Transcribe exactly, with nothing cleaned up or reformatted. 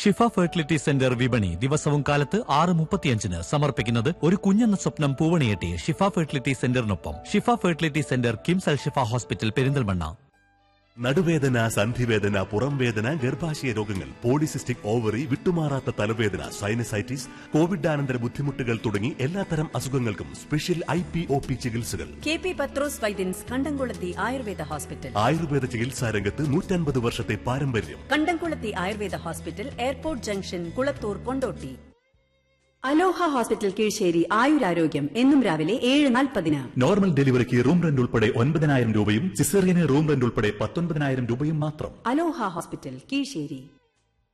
ഷിഫ fertility centre വിപണി ദിവസവും കാലത്ത് ആറ് മുപ്പത്തിയഞ്ചിന് സമർപ്പിക്കുന്നത് ഒരു കുഞ്ഞെന്ന സ്വപ്നം പൂവണിയെട്ടി ഷിഫ ഫെർട്ടിലിറ്റി സെന്ററിനൊപ്പം. ഷിഫ ഫെർട്ടിലിറ്റി സെന്റർ കിംസ് അൽ ഷിഫ ഹോസ്പിറ്റൽ പെരിന്തൽമണ്ണ. നടുവേദന, സന്ധിവേദന, പുറംവേദന, ഗർഭാശയ രോഗങ്ങൾ, പോളിസിസ്റ്റിക് ഓവറി, വിട്ടുമാറാത്ത തലവേദന, സൈനസൈറ്റിസ്, കോവിഡാനന്തര ബുദ്ധിമുട്ടുകൾ തുടങ്ങി എല്ലാത്തരം അസുഖങ്ങൾക്കും special I P O P ചികിത്സകൾ. കെ പി പത്രോസ് വൈദ്യൻസ് കണ്ടംകുളത്തി ആയുർവേദ ഹോസ്പിറ്റൽ. ആയുർവേദ ചികിത്സാ രംഗത്ത് നൂറ്റൻപത് വർഷത്തെ പാരമ്പര്യം. കണ്ടംകുളത്തി Ayurveda hospital, airport junction, Kulathur, Kondotty. അലോഹ ഹോസ്പിറ്റൽ കീഴ്ശേരി. ആയുരാരോഗ്യം എന്നും രാവിലെ ഏഴ് നാൽപ്പതിന്. നോർമൽ ഡെലിവറിക്ക് റൂം റെന്റ് ഉൾപ്പെടെ ഒൻപതിനായിരം രൂപയും സിസേറിയന് റൂം റെന്റ് ഉൾപ്പെടെ പത്തൊൻപതിനായിരം രൂപയും മാത്രം. അലോഹ ഹോസ്പിറ്റൽ കീഴ്ശേരി.